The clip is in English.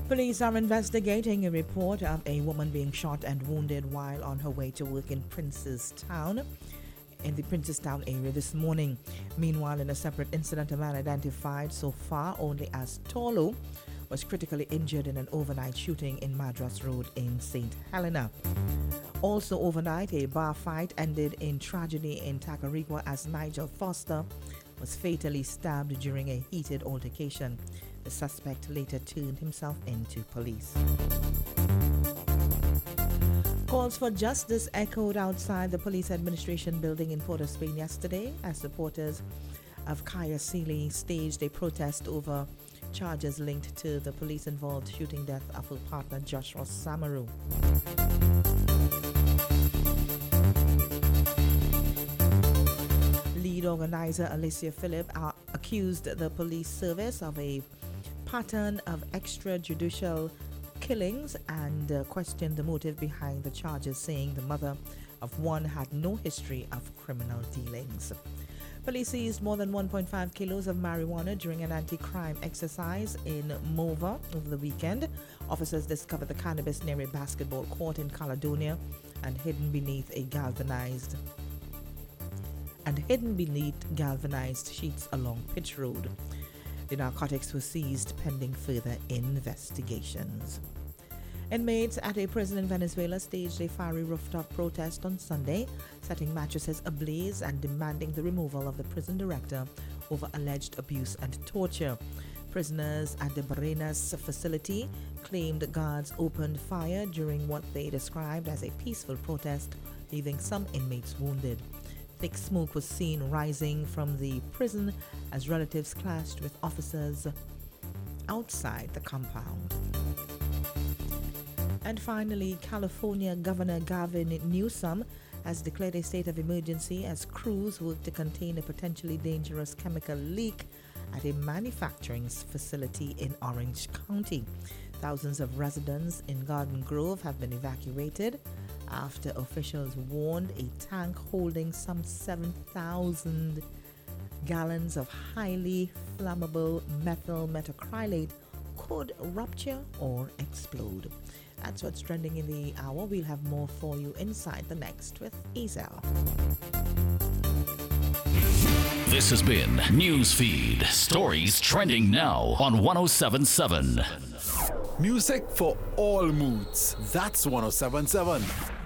Police are investigating a report of a woman being shot and wounded while on her way to work in Princestown, in the Princestown area this morning. Meanwhile, in a separate incident, a man identified so far only as Tolu was critically injured in an overnight shooting in Madras Road in St. Helena. Also overnight, a bar fight ended in tragedy in Tacarigua as Nigel Foster was fatally stabbed during a heated altercation. The suspect later turned himself into police. Calls for justice echoed outside the police administration building in Port of Spain yesterday as supporters of Kaya Sealy staged a protest over charges linked to the police-involved shooting death of her partner Joshua Samaru. Lead organizer Alicia Phillip accused the police service of a pattern of extrajudicial killings and questioned the motive behind the charges, saying the mother of one had no history of criminal dealings. Police seized more than 1.5 kilos of marijuana during an anti-crime exercise in Mova over the weekend. Officers discovered the cannabis near a basketball court in Caledonia and hidden beneath galvanized sheets along Pitch Road. The narcotics were seized pending further investigations. Inmates at a prison in Venezuela staged a fiery rooftop protest on Sunday, setting mattresses ablaze and demanding the removal of the prison director over alleged abuse and torture. Prisoners at the Barenas facility claimed guards opened fire during what they described as a peaceful protest, leaving some inmates wounded. Thick smoke was seen rising from the prison as relatives clashed with officers outside the compound. And finally, California Governor Gavin Newsom has declared a state of emergency as crews work to contain a potentially dangerous chemical leak at a manufacturing facility in Orange County. Thousands of residents in Garden Grove have been evacuated after officials warned a tank holding some 7,000 gallons of highly flammable methyl methacrylate could rupture or explode. That's what's trending in the hour. We'll have more for you inside the next with Ezel. This has been Newsfeed, stories trending now on 107.7. Music for all moods. That's 107.7.